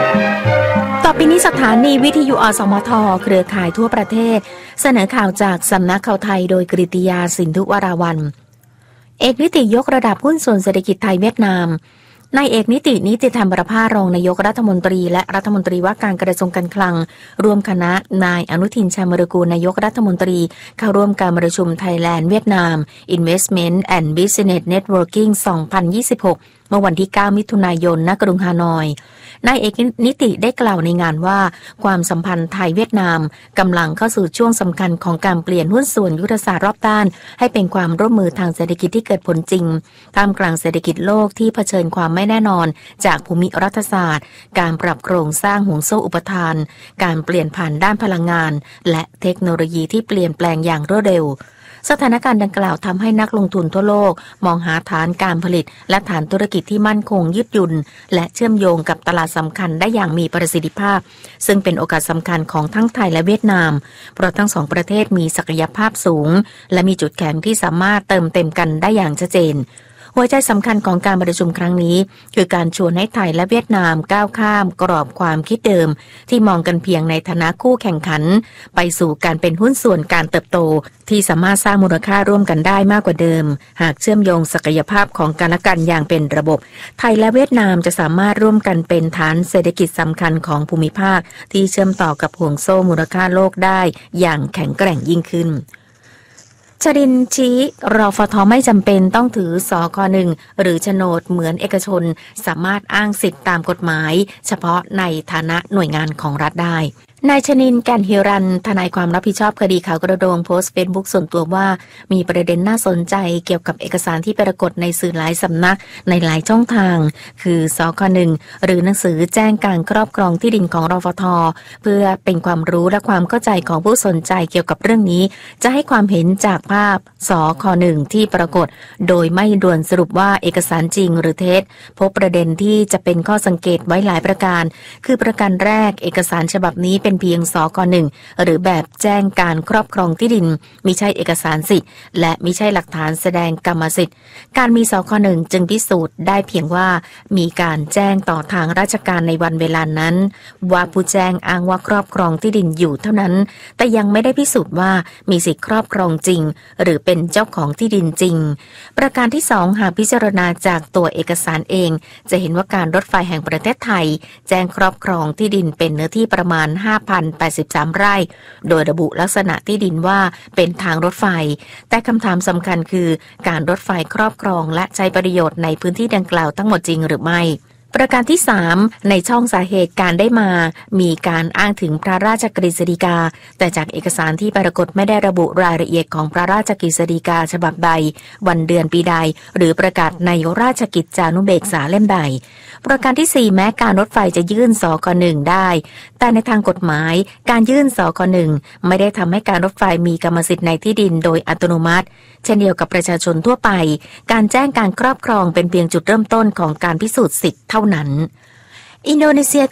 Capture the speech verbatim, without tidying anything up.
ต่อไปนี้สถานีวิทยุอสมทเครือข่ายทั่วประเทศเสนอข่าวจากสำนักข่าวไทยโดยกฤติยาสินธุวราวัลย์เอกนิติยกระดับหุ้นส่วนเศรษฐกิจไทยเวียดนามนายเอกนิตินิติธรรมประภารองนายกรัฐมนตรีและรัฐมนตรีว่าการกระทรวงการคลังรวมคณะนายอนุทินชาญวิรากูลนายกรัฐมนตรีเข้าร่วมการประชุม Thailand เวียดนาม Investment and Business Networking สองพันยี่สิบหกเมื่อวันที่เก้ามิถุนายนณกรุงฮานอยนายเอกนิติได้กล่าวในงานว่าความสัมพันธ์ไทยเวียดนามกำลังเข้าสู่ช่วงสำคัญของการเปลี่ยนหุ้นส่วนยุทธศาสตร์รอบด้านให้เป็นความร่วมมือทางเศรษฐกิจที่เกิดผลจริงท่ามกลางเศรษฐกิจโลกที่เผชิญความไม่แน่นอนจากภูมิรัฐศาสตร์การปรับโครงสร้างห่วงโซ่อุปทานการเปลี่ยนผ่านด้านพลังงานและเทคโนโลยีที่เปลี่ยนแปลงอย่างรวดเร็วสถานการณ์ดังกล่าวทำให้นักลงทุนทั่วโลกมองหาฐานการผลิตและฐานธุรกิจที่มั่นคงยืดหยุ่นและเชื่อมโยงกับตลาดสำคัญได้อย่างมีประสิทธิภาพซึ่งเป็นโอกาสสำคัญของทั้งไทยและเวียดนามเพราะทั้งสองประเทศมีศักยภาพสูงและมีจุดแข็งที่สามารถเติมเต็มกันได้อย่างชัดเจนหัวใจสำคัญของการประชุมครั้งนี้คือการชวนให้ไทยและเวียดนามก้าวข้ามกรอบความคิดเดิมที่มองกันเพียงในฐานะคู่แข่งขันไปสู่การเป็นหุ้นส่วนการเติบโตที่สามารถสร้างมูลค่าร่วมกันได้มากกว่าเดิมหากเชื่อมโยงศักยภาพของกันและกันอย่างเป็นระบบไทยและเวียดนามจะสามารถร่วมกันเป็นฐานเศรษฐกิจสำคัญของภูมิภาคที่เชื่อมต่อกับห่วงโซ่มูลค่าโลกได้อย่างแข็งแกร่งยิ่งขึ้นชรินทร์ชี้รฟท.ไม่จำเป็นต้องถือสค.หนึ่งหรือโฉนดเหมือนเอกชนสามารถอ้างสิทธิตามกฎหมายเฉพาะในฐานะหน่วยงานของรัฐได้นายชนินทร์ แก่นฮิรัญทนายความรับผิดชอบคดีข่าวกระโดงโพสต์เฟซบุ๊กส่วนตัวว่ามีประเด็นน่าสนใจเกี่ยวกับเอกสารที่ปรากฏในสื่อหลายสำนักในหลายช่องทางคือสค.หนึ่งหรือหนังสือแจ้งการครอบครองที่ดินของรฟท.เพื่อเป็นความรู้และความเข้าใจของผู้สนใจเกี่ยวกับเรื่องนี้จะให้ความเห็นจากภาพสค.หนึ่งที่ปรากฏโดยไม่ด่วนสรุปว่าเอกสารจริงหรือเท็จพบประเด็นที่จะเป็นข้อสังเกตไว้หลายประการคือประการแรกเอกสารฉบับนี้เป็นเพียงสค.หนึ่งหรือแบบแจ้งการครอบครองที่ดินมิใช่เอกสารสิทธิ์และมิใช่หลักฐานแสดงกรรมสิทธิ์การมีสค.หนึ่งจึงพิสูจน์ได้เพียงว่ามีการแจ้งต่อทางราชการในวันเวลานั้นว่าผู้แจ้งอ้างว่าครอบครองที่ดินอยู่เท่านั้นแต่ยังไม่ได้พิสูจน์ว่ามีสิทธิครอบครองจริงหรือเป็นเจ้าของที่ดินจริงประการที่สองหากพิจารณาจากตัวเอกสารเองจะเห็นว่าการรถไฟแห่งประเทศไทยแจ้งครอบครองที่ดินเป็นเนื้อที่ประมาณ ห้าพันแปดสิบสาม ไร่โดยระบุลักษณะที่ดินว่าเป็นทางรถไฟแต่คำถามสำคัญคือการรถไฟครอบครองและใช้ประโยชน์ในพื้นที่ดังกล่าวทั้งหมดจริงหรือไม่ประการที่สามในช่องสาเหตุการได้มามีการอ้างถึงพระราชกฤษฎีกาแต่จากเอกสารที่ปรากฏไม่ได้ระบุรายละเอียดของพระราชกฤษฎีกาฉบับใดวันเดือนปีใดหรือประกาศในราชกิจจานุเบกษาเล่มใดประการที่สี่แม้การรถไฟจะยื่นสค.หนึ่งได้แต่ในทางกฎหมายการยื่นสค.หนึ่งไม่ได้ทำให้การรถไฟมีกรรมสิทธิ์ในที่ดินโดยอัตโนมัติเช่นเดียวกับประชาชนทั่วไปการแจ้งการครอบครองเป็นเพียงจุดเริ่มต้นของการพิสูจน์สิทธิ์เท่านั้นอินโดนีเซีย